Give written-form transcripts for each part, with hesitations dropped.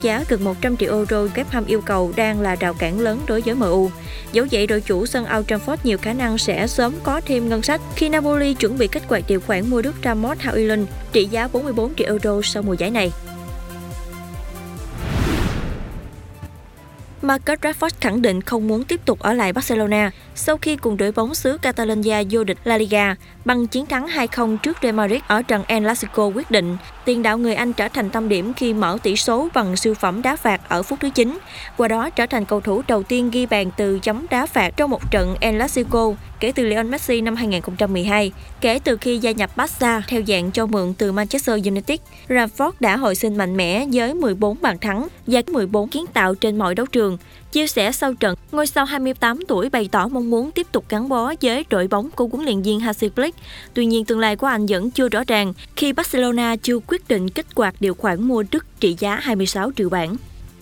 Giá gần 100 triệu euro Beckham yêu cầu đang là rào cản lớn đối với MU. Dẫu vậy, đội chủ sân Old Trafford nhiều khả năng sẽ sớm có thêm ngân sách khi Napoli chuẩn bị kích hoạt điều khoản mua Đức Ramos Hojlund trị giá 44 triệu euro sau mùa giải này. Marcus Rashford khẳng định không muốn tiếp tục ở lại Barcelona sau khi cùng đội bóng xứ Catalonia vô địch La Liga bằng chiến thắng 2-0 trước Real Madrid ở trận El Clasico quyết định. Tiền đạo người Anh trở thành tâm điểm khi mở tỷ số bằng siêu phẩm đá phạt ở phút thứ 9. Qua đó trở thành cầu thủ đầu tiên ghi bàn từ chấm đá phạt trong một trận El Clasico kể từ Lionel Messi năm 2012. Kể từ khi gia nhập Barca theo dạng cho mượn từ Manchester United, Rashford đã hồi sinh mạnh mẽ với 14 bàn thắng và 14 kiến tạo trên mọi đấu trường. Chia sẻ sau trận, ngôi sao 28 tuổi bày tỏ mong muốn tiếp tục gắn bó với đội bóng của huấn luyện viên Hansi Flick. Tuy nhiên, tương lai của anh vẫn chưa rõ ràng khi Barcelona chưa quyết định kích hoạt điều khoản mua Đức trị giá 26 triệu bảng.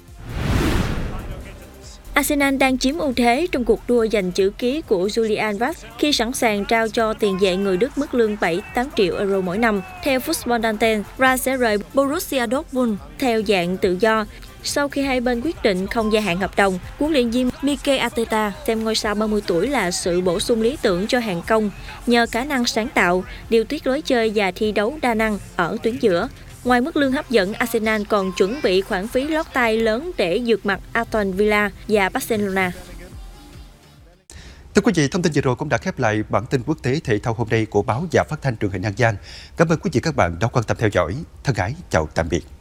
Arsenal đang chiếm ưu thế trong cuộc đua giành chữ ký của Julian Vaz khi sẵn sàng trao cho tiền vệ người Đức mức lương 7-8 triệu euro mỗi năm. Theo Football Danten, Vaz sẽ rời Borussia Dortmund theo dạng tự do. Sau khi hai bên quyết định không gia hạn hợp đồng, huấn luyện viên Mikel Arteta xem ngôi sao 30 tuổi là sự bổ sung lý tưởng cho hàng công nhờ khả năng sáng tạo, điều tiết lối chơi và thi đấu đa năng ở tuyến giữa. Ngoài mức lương hấp dẫn, Arsenal còn chuẩn bị khoản phí lót tay lớn để vượt mặt Aston Villa và Barcelona. Thưa quý vị, thông tin vừa rồi cũng đã khép lại bản tin quốc tế thể thao hôm nay của báo và phát thanh truyền hình An Giang. Cảm ơn quý vị các bạn đã quan tâm theo dõi. Thân ái chào tạm biệt.